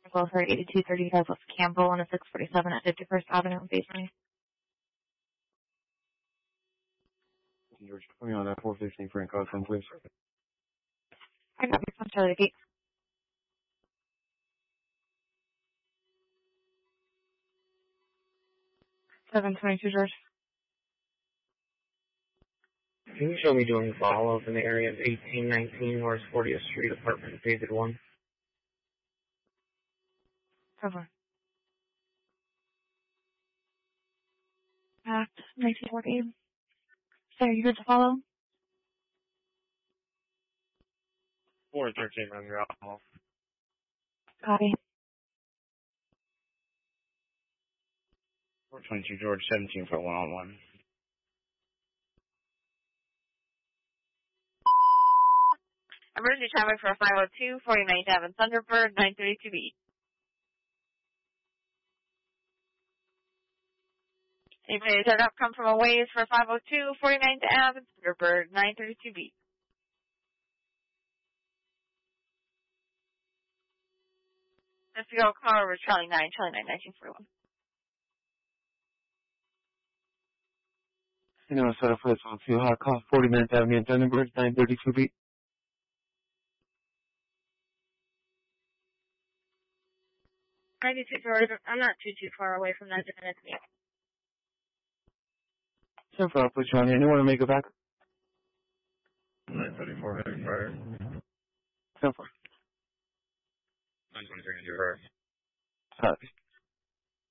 Well, for 8235 West Campbell and a 647 at 51st Avenue in Basement. George, put me on that 415 Frank Austin, please. I got your phone, Charlie Gate. 722 George. Can you show me doing follow-up in the area of 1819 North 40th Street, apartment David 1? Cover. 1940. Sir, you good to follow? 413 on your alcohol. Copy. 422 George, 17 for 1-on-1. Emergency traffic for 502, 49th Avenue, Thunderbird, 932B. Anybody that come from a ways for 502, 49th Avenue, Thunderbird, 932B. Let's go car over Charlie 9, 1941. You know, set up for this on 2 hot call, 49th Avenue and Thunderbird, 932B. I'm not too far away from that definitely. 10 for please, John. Anyone to make it back? 934 heading fire. 10 for. 923 into your Copy.